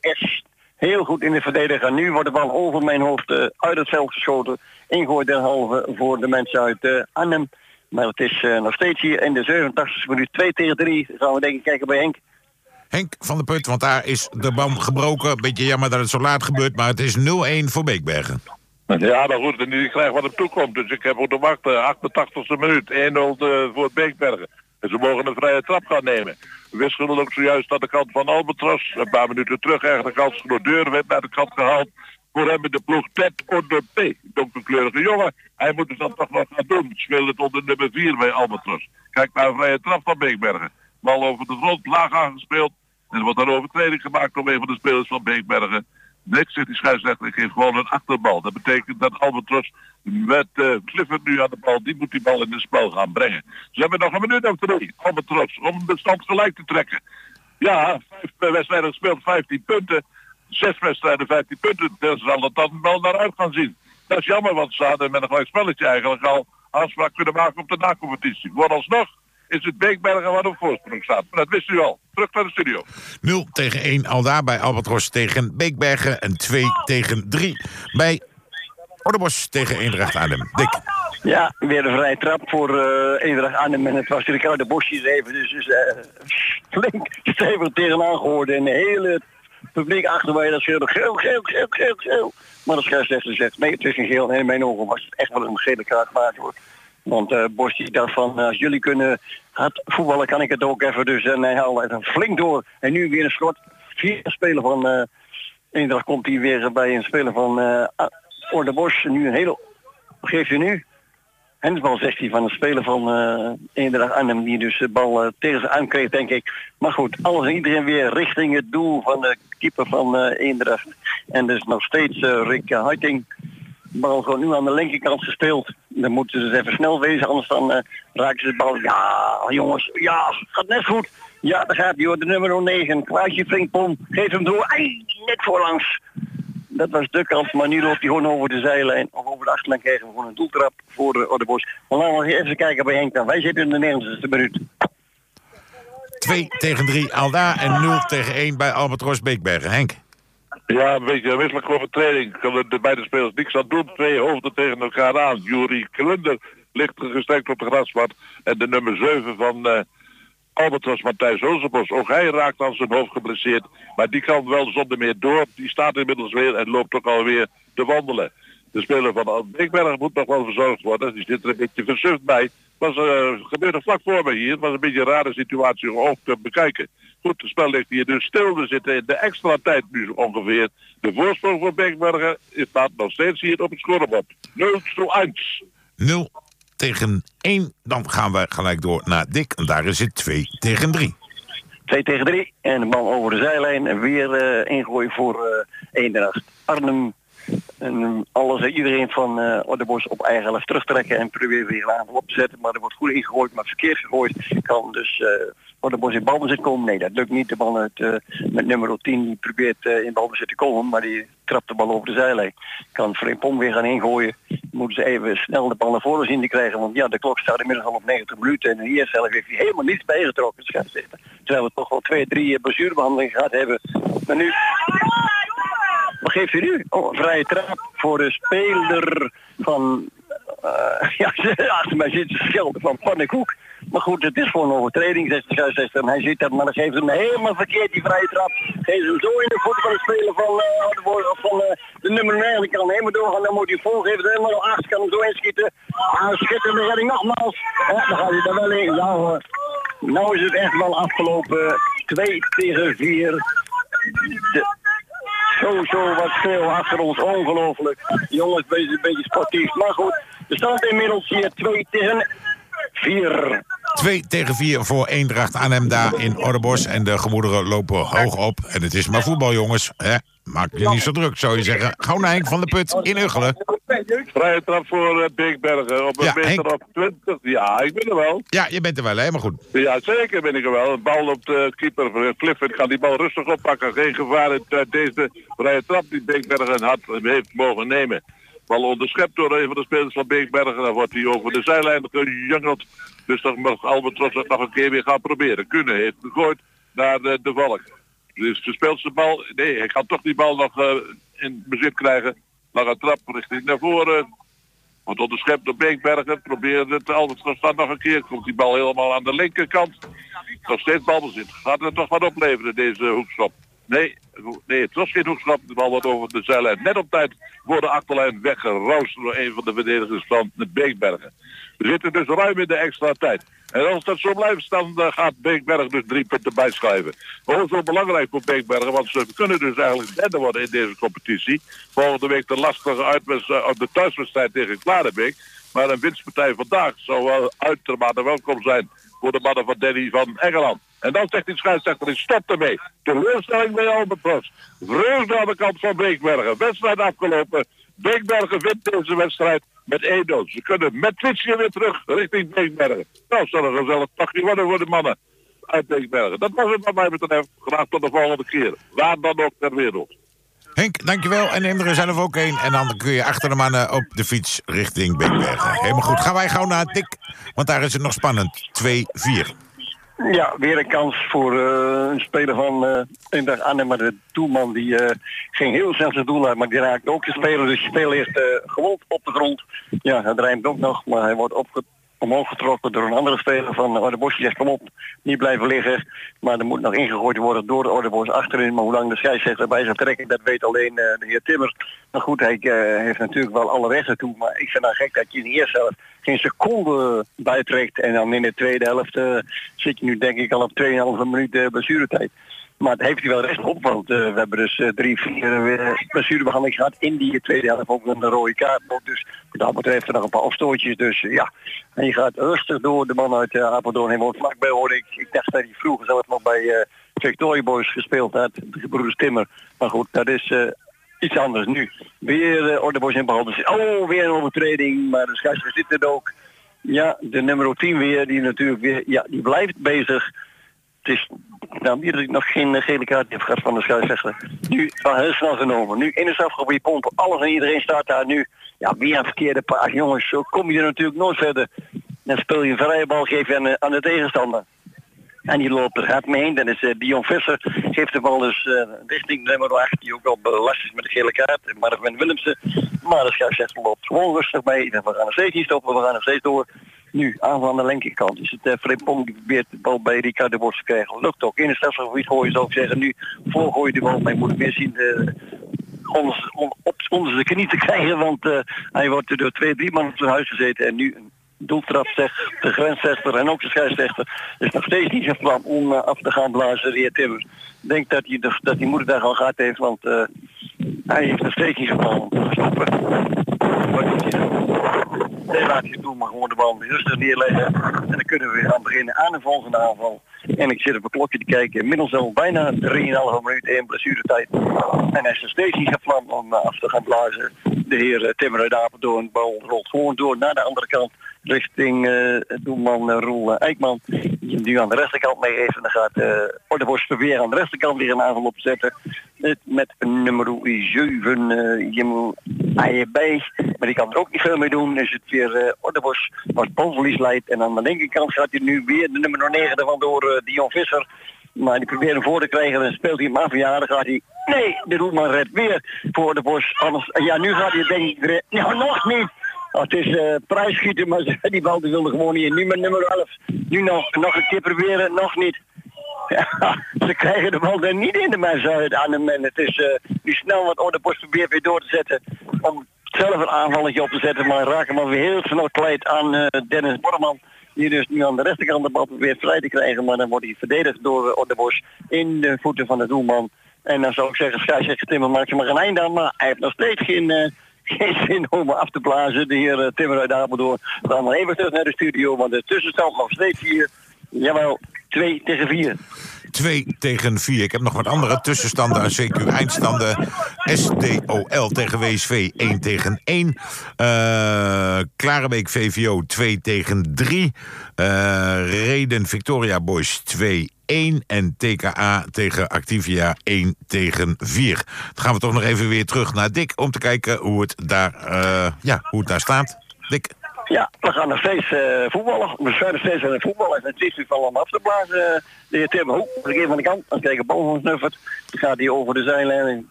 Dekkers heel goed in de verdediger. Nu wordt de bal over mijn hoofd uit het veld geschoten. Ingooi derhalve voor de mensen uit Arnhem. Maar het is nog steeds hier in de 87e minuut 2-3. Gaan we denk ik kijken bij Henk. Henk van der Put, want daar is de band gebroken. Beetje jammer dat het zo laat gebeurt, maar het is 0-1 voor Beekbergen. Ja, maar goed, en die krijgt wat er toekomt. Dus ik heb moeten wachten. 88e minuut, 1-0 voor Beekbergen. En ze mogen een vrije trap gaan nemen. We wisten ook zojuist aan de kant van Albatros. Een paar minuten terug eigenlijk als Deur werd naar de kant gehaald. Voor hem in de ploeg Ted onder P. Donkerkleurige jongen. Hij moet het dan toch nog gaan doen. Speelt het onder nummer 4 bij Albatros. Kijk naar een vrije trap van Beekbergen. Bal over de grond, laag aangespeeld. En er wordt dan overtreding gemaakt door een van de spelers van Beekbergen. Niks zegt die scheidsrechter, ik geef gewoon een achterbal. Dat betekent dat Albatros met Clifford nu aan de bal, die moet die bal in het spel gaan brengen. Ze hebben nog een minuut of 3, Albatros, om de stand gelijk te trekken. Ja, 5 wedstrijden gespeeld, 15 punten. 6 wedstrijden, 15 punten. Daar zal het dan wel naar uit gaan zien. Dat is jammer, want ze hadden met een gelijk spelletje eigenlijk al aanspraak kunnen maken op de nacompetitie. Vooralsnog is het Beekbergen wat op voorsprong staat. Maar dat wist u al. Terug naar de studio. 0-1 al daar bij Albatros tegen Beekbergen. En 2-3 bij Orderbos tegen Eendracht Arnhem. Dick. Ja, weer een vrije trap voor Eendracht Arnhem. En het was natuurlijk uit de bosjes even. Dus flink stevig tegenaan gehoord. En de hele publiek achter mij dat schreeuwde geel. Maar de scheidsrechter zegt, nee, het is een geel. En in mijn ogen was het echt wel een gele kaart gemaakt hoor. Want Bos die dacht van, als jullie kunnen hard voetballen, kan ik het ook even. Dus en hij haalde even flink door. En nu weer een schot. 4 speler van Eendracht komt hij weer bij een speler van Ordebos. Nu een hele, wat geeft u nu? Hensbal zegt hij van een speler van Eendracht Arnhem die dus de bal tegen ze aankreeg, denk ik. Maar goed, alles en iedereen weer richting het doel van de keeper van Eendracht. En dus nog steeds Rick Huyting. De bal gewoon nu aan de linkerkant gespeeld. Dan moeten ze dus even snel wezen, anders dan raken ze de bal. Ja, jongens, ja, gaat net goed. Ja, daar gaat hij hoor, de nummer 9. Klaasje Frinkpom, geeft hem door. Ai, net voorlangs. Dat was de kant, maar nu loopt hij gewoon over de zijlijn. Of over de achterlijn krijgen we gewoon een doeltrap voor de Ordebos. Maar laten we even kijken bij Henk dan. Wij zitten in de 90e minuut. 2-3 Alda en 0-1 bij Albatros Beekbergen. Henk. Ja, een beetje een wisselijke overtreding. Kunnen de beide spelers niks aan doen. 2 hoofden tegen elkaar aan. Juri Klunder ligt gestrekt op de grasmat. En de nummer 7 van Albatros, Matthijs Rozenbos. Ook hij raakt aan zijn hoofd geblesseerd. Maar die kan wel zonder meer door. Die staat inmiddels weer en loopt ook alweer te wandelen. De speler van Beekbergen moet nog wel verzorgd worden. Die zit er een beetje versuft bij. Was gebeurde vlak voor me hier. Het was een beetje een rare situatie om ook te bekijken. Goed, het spel ligt hier dus stil. We zitten in de extra tijd nu ongeveer. De voorsprong van Beekbergen staat nog steeds hier op het scorebord. 0-1. 0-1. Dan gaan we gelijk door naar Dick. En daar is het 2-3. 2-3. En de bal over de zijlijn. En weer ingooien voor Eendracht Arnhem. En iedereen van Ordebos op eigen helft terugtrekken en proberen weer aan op te zetten. Maar er wordt goed ingegooid, maar verkeerd gegooid. Kan dus Ordebos in balbezit komen. Nee, dat lukt niet. De bal met nummer 10 die probeert in balbezit te komen, maar die trapt de bal over de zijlijn. Kan Frimpong weer gaan ingooien. Moeten ze even snel de bal naar voren zien te krijgen. Want ja, de klok staat inmiddels al op 90 minuten. En hier zelf heeft hij helemaal niets bijgetrokken. Terwijl we toch wel 2-3 blessurebehandelingen gehad hebben. Maar nu... Wat geeft u nu? Oh, een vrije trap voor de speler van... achter mij zit de schelden van Pannenkoek. Maar goed, het is gewoon een overtreding, zegt de scheidsrechter. En hij zit daar, maar dan geeft hem helemaal verkeerd die vrije trap. Geeft hem zo in de voet van de speler van de nummer 9. Die kan helemaal doorgaan, dan moet hij volgeven. Helemaal naar achter, kan hem zo inschieten. Schitterende redding nogmaals. Ja, dan gaat hij er wel in. Ja hoor. Nou is het echt wel afgelopen. 2-4. Zo wat veel achter ons, ongelooflijk. Jongens, een beetje sportief. Maar goed, de stand inmiddels hier 2-4. 2-4 voor Eendracht Arnhem daar in Ordebos. En de gemoederen lopen hoog op. En het is maar voetbal, jongens. Maak je niet zo druk, zou je zeggen. Gauw naar Henk van der Put in Uggelen. Vrije trap voor Beekbergen op een meter op 20. Ja, ik ben er wel. Ja, je bent er wel, helemaal goed. Ja, zeker ben ik er wel. Een bal op de keeper. Clifford kan die bal rustig oppakken. Geen gevaar in deze vrije trap die Beekbergen heeft mogen nemen. Bal onderschept door een van de spelers van Beekbergen. Dan wordt hij over de zijlijn gejungeld. Dus dan mag Albatros het nog een keer weer gaan proberen. Heeft gegooid naar de Valk. Dus ze speelt de bal. Nee, hij kan toch die bal nog in bezit krijgen. Nog een trap richting naar voren. Wordt onderschept door Beekbergen. Probeert het Albatros nog een keer. Komt die bal helemaal aan de linkerkant. Nog steeds balbezit. Gaat het toch wat opleveren, deze hoekschop? Nee, het was geen hoekschop. De bal wordt over de zijlijn. Net op tijd wordt de achterlijn weggeroosterd door een van de verdedigers van de Beekbergen. We zitten dus ruim in de extra tijd. En als dat zo blijft, dan gaat Beekbergen dus 3 punten bijschrijven. Dat is wel belangrijk voor Beekbergen, want ze kunnen dus eigenlijk derde worden in deze competitie. Volgende week de lastige de thuiswedstrijd tegen Klarenbeek. Maar een winstpartij vandaag zou wel uitermate welkom zijn voor de mannen van Danny van Engeland. En dan zegt die scheidsrechter, stop ermee. Teleurstelling bij Albatros. Vreugde aan de kant van Beekbergen. Wedstrijd afgelopen. Beekbergen wint deze wedstrijd met 1-0. Ze kunnen met fietsje weer terug richting Beekbergen. Nou, zal een gezellig pakje worden voor de mannen uit Beekbergen. Dat was het wat mij betreft. Graag tot de volgende keer. Waar dan ook ter wereld. Henk, dankjewel. En neem er zelf ook een. En dan kun je achter de mannen op de fiets richting Beekbergen. Helemaal goed. Gaan wij gauw naar Dick. Want daar is het nog spannend. 2-4. Ja, weer een kans voor een speler van Eendracht Arnhem. Maar de doelman die ging heel snel zijn doel uit. Maar die raakte ook de speler. Dus de speler ligt gewond op de grond. Ja, hij drijft ook nog. Maar hij wordt omhoog getrokken door een andere speler van Ordebosch. Die zegt, kom op, niet blijven liggen. Maar er moet nog ingegooid worden door de Ordebosch achterin. Maar hoe lang de scheidsrechter erbij zal trekken, dat weet alleen de heer Timmer. Maar goed, hij heeft natuurlijk wel alle rechten toe. Maar ik vind nou gek dat je in de eerste helft geen seconde bijtrekt. En dan in de tweede helft zit je nu denk ik al op 2,5 minuut blessuretijd. Maar het heeft hij wel recht op, want we hebben dus 3-4 blessurebehandeling gehad in die tweede helft. Ook een rode kaart. Dus wat dat betreft er nog een paar afstootjes. Dus ja, en je gaat rustig door. De man uit Apeldoorn heeft vlakbij hoorde ik. Ik dacht dat hij vroeger zelf nog bij Victoria Boys gespeeld had. De gebroeders Timmer. Maar goed, dat is iets anders nu. Weer Ordebosch in behalve. Oh, weer een overtreding. Maar de scheidsrechter zit er ook. Ja, de nummer 10 weer. Die natuurlijk weer, ja, die blijft bezig. Het is nou, hier dat ik nog geen gele kaart heb gehad van de scheidsrechter. Nu wel heel snel genomen. Nu in de strafgebied pompen. Alles en iedereen staat daar nu. Ja, weer een verkeerde paas. Jongens, zo kom je er natuurlijk nooit verder. Dan speel je een vrije bal, geef je aan de tegenstander. En die loopt er hard mee heen. Dan is Dion Visser. Geeft de bal dus richting nummer 8. Die ook al belast is met de gele kaart. Marvin Willemsen. Maar de scheidsrechter loopt gewoon rustig mee. We gaan nog steeds niet stoppen. We gaan nog steeds door. Nu, aanval aan de linkerkant. Dus het Frimpong die probeert de bal bij Ricardo de Bos te krijgen. Lukt ook. In het strafgebied gooien zou ik zeggen. Nu voorgooien de bal. Maar je moet weer zien onder zijn knie te krijgen. Want hij wordt door 2-3 man op zijn huis gezeten. En nu een doeltrap zegt de grensrechter en ook de scheidsrechter. Is nog steeds niet zijn plan om af te gaan blazen. De heer Timmer. Ik denk dat die moeder daar al gehad heeft. Want hij heeft nog steeds niet zijn plan om te stoppen. Nee, laat je doen, maar gewoon de bal rustig neerleggen. En dan kunnen we weer aan beginnen aan de volgende aanval. En ik zit op een klokje te kijken. Inmiddels al bijna 3,5 minuten in blessuretijd. En hij is er steeds niet van plan om af te gaan blazen. De heer Timmer uit Apeldoorn. De bal rolt gewoon door naar de andere kant. Richting doelman Roel Eijkman. Die hem nu aan de rechterkant meegeeft. En dan gaat Ordebosch proberen aan de rechterkant weer een aanval op te zetten. Met nummer 7 Jim Aijebij. Maar die kan er ook niet veel mee doen. Is het weer Ordebosch wat balverlies leidt. En aan de linkerkant gaat hij nu weer de nummer 9 ervan door Dion Visser. Maar die probeert hem voor te krijgen. Dan speelt hij hem af. Ja, dan gaat hij. Nee, de doelman redt weer voor Ordebosch. Anders, ja, nu gaat hij denk ik weer. Nou, nog niet. Oh, het is prijsschieten, maar die bal die wilde gewoon niet in. Nu met nummer 11. Nu nog een keer proberen, nog niet. Ja, ze krijgen de bal er niet in de mensen uit aan de men. Het is nu snel wat Ordebosch probeert weer door te zetten. Om zelf een aanvalletje op te zetten. Maar raken maar weer heel snel kwijt aan Dennis Borman. Die dus nu aan de rechterkant de bal probeert vrij te krijgen. Maar dan wordt hij verdedigd door Ordebosch in de voeten van de doelman. En dan zou ik zeggen, scheidsrechter Timmer maakt er maar een einde aan. Maar hij heeft nog steeds geen zin om af te blazen. De heer Timmer uit Apeldoorn. We gaan maar even terug naar de studio. Want de tussenstand nog steeds 4. Jawel, 2-4. 2-4. Ik heb nog wat andere tussenstanden aan CQ eindstanden. SDOL tegen WSV 1-1. Klarenbeek VVO 2-3. Reden Victoria Boys 2-1. En TKA tegen Activia 1-4. Dan gaan we toch nog even weer terug naar Dick om te kijken hoe het daar staat. Dick. Ja, we gaan nog steeds voetballen. We zijn nog steeds aan het voetballen. En het is nu van om af te blazen. De heer Tim Hoek, de keer van de kant. Als ik tegen bal van snuffert, dan gaat hij over de zijlijn.